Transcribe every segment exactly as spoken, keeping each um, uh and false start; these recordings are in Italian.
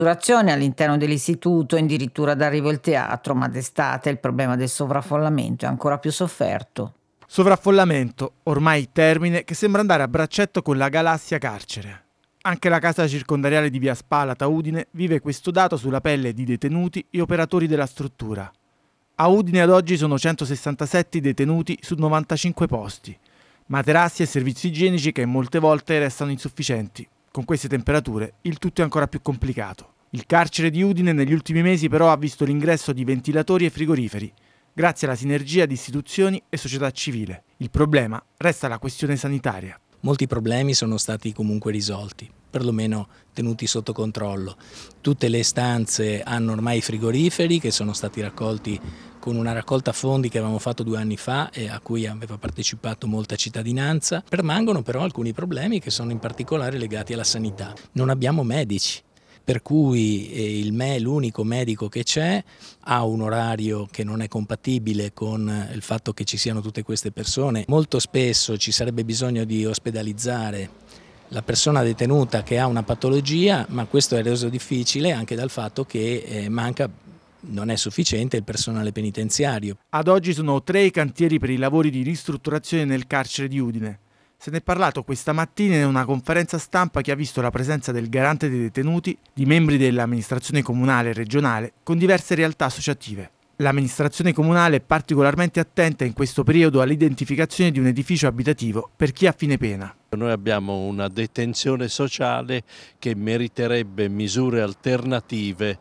Durazione all'interno dell'istituto, addirittura d'arrivo il teatro, ma d'estate il problema del sovraffollamento è ancora più sofferto. Sovraffollamento, ormai termine che sembra andare a braccetto con la galassia carcere. Anche la casa circondariale di Via Spalata, Udine, vive questo dato sulla pelle di detenuti e operatori della struttura. A Udine ad oggi sono centosessantasette detenuti su novantacinque posti. Materassi e servizi igienici che molte volte restano insufficienti. Con queste temperature il tutto è ancora più complicato. Il carcere di Udine negli ultimi mesi però ha visto l'ingresso di ventilatori e frigoriferi, grazie alla sinergia di istituzioni e società civile. Il problema resta la questione sanitaria. Molti problemi sono stati comunque risolti, perlomeno tenuti sotto controllo. Tutte le stanze hanno ormai i frigoriferi che sono stati raccolti con una raccolta fondi che avevamo fatto due anni fa e a cui aveva partecipato molta cittadinanza. Permangono però alcuni problemi che sono in particolare legati alla sanità. Non abbiamo medici. Per cui il me, l'unico medico che c'è, ha un orario che non è compatibile con il fatto che ci siano tutte queste persone. Molto spesso ci sarebbe bisogno di ospedalizzare la persona detenuta che ha una patologia, ma questo è reso difficile anche dal fatto che eh, manca, non è sufficiente il personale penitenziario. Ad oggi sono tre i cantieri per i lavori di ristrutturazione nel carcere di Udine. Se ne è parlato questa mattina in una conferenza stampa che ha visto la presenza del garante dei detenuti, di membri dell'amministrazione comunale e regionale, con diverse realtà associative. L'amministrazione comunale è particolarmente attenta in questo periodo all'identificazione di un edificio abitativo per chi ha fine pena. Noi abbiamo una detenzione sociale che meriterebbe misure alternative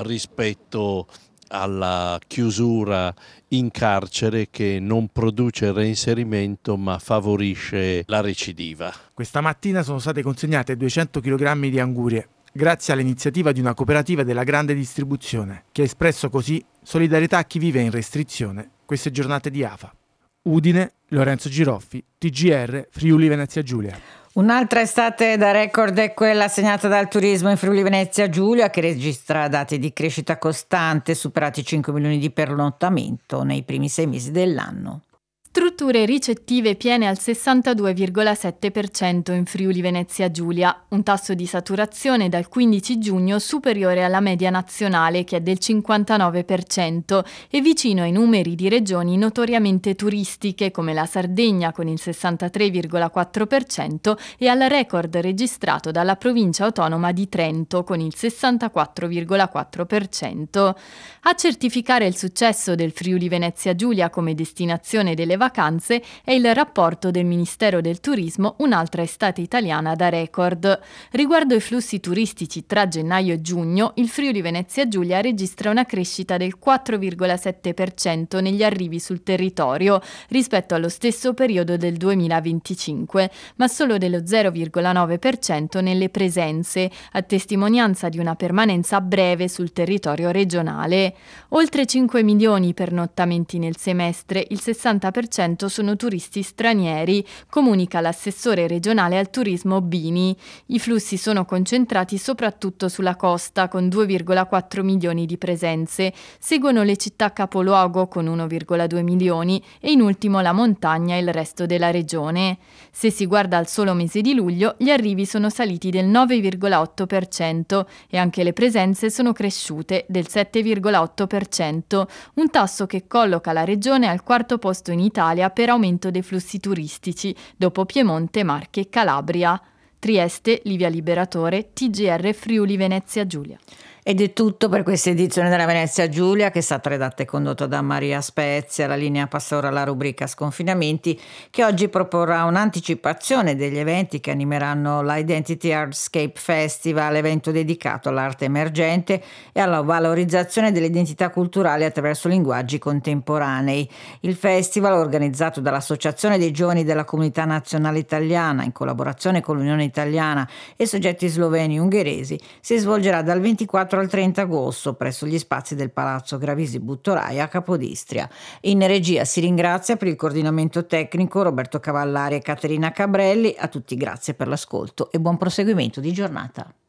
rispetto alla chiusura in carcere che non produce reinserimento ma favorisce la recidiva. Questa mattina sono state consegnate duecento chilogrammi di angurie grazie all'iniziativa di una cooperativa della grande distribuzione che ha espresso così solidarietà a chi vive in restrizione queste giornate di afa. Udine, Lorenzo Giroffi, T G R, Friuli Venezia Giulia. Un'altra estate da record è quella segnata dal turismo in Friuli Venezia Giulia, che registra dati di crescita costante, superati cinque milioni di pernottamento nei primi sei mesi dell'anno. Strutture ricettive piene al sessantadue virgola sette per cento in Friuli Venezia Giulia, un tasso di saturazione dal quindici giugno superiore alla media nazionale che è del cinquantanove per cento e vicino ai numeri di regioni notoriamente turistiche come la Sardegna con il sessantatré virgola quattro per cento e al record registrato dalla provincia autonoma di Trento con il sessantaquattro virgola quattro per cento. A certificare il successo del Friuli Venezia Giulia come destinazione delle vacanze è il rapporto del Ministero del Turismo Un'altra estate italiana da record. Riguardo ai flussi turistici tra gennaio e giugno, il Friuli Venezia Giulia registra una crescita del quattro virgola sette per cento negli arrivi sul territorio rispetto allo stesso periodo del duemilaventicinque, ma solo dello zero virgola nove per cento nelle presenze, a testimonianza di una permanenza breve sul territorio regionale. Oltre cinque milioni per pernottamenti nel semestre, il sessanta per cento sono turisti stranieri, comunica l'assessore regionale al turismo Bini. I flussi sono concentrati soprattutto sulla costa con due virgola quattro milioni di presenze, seguono le città capoluogo con uno virgola due milioni e in ultimo la montagna e il resto della regione. Se si guarda al solo mese di luglio, gli arrivi sono saliti del nove virgola otto per cento e anche le presenze sono cresciute del sette virgola otto per cento, un tasso che colloca la regione al quarto posto in Italia per aumento dei flussi turistici, dopo Piemonte, Marche e Calabria. Trieste, Livia Liberatore, T G R Friuli Venezia Giulia. Ed è tutto per questa edizione della Venezia Giulia, che è stata redatta e condotta da Maria Spezia. La linea passa ora alla rubrica Sconfinamenti, che oggi proporrà un'anticipazione degli eventi che animeranno l'Identity Artscape Festival, evento dedicato all'arte emergente e alla valorizzazione delle identità culturali attraverso linguaggi contemporanei. Il festival, organizzato dall'Associazione dei Giovani della Comunità Nazionale Italiana in collaborazione con l'Unione Italiana e soggetti sloveni e ungheresi, si svolgerà dal ventiquattro al trenta agosto presso gli spazi del Palazzo Gravisi Buttorai a Capodistria. In regia si ringrazia per il coordinamento tecnico Roberto Cavallari e Caterina Cabrelli. A tutti grazie per l'ascolto e buon proseguimento di giornata.